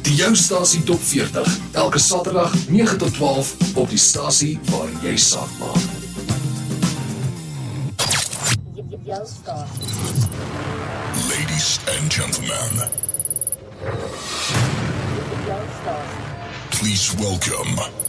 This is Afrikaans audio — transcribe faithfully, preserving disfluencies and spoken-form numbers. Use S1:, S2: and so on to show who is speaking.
S1: Die jou stasie top veertig, elke Saterdag nege tot twaalf op die stasie waar jy saak maak.
S2: Ladies and gentlemen, please welcome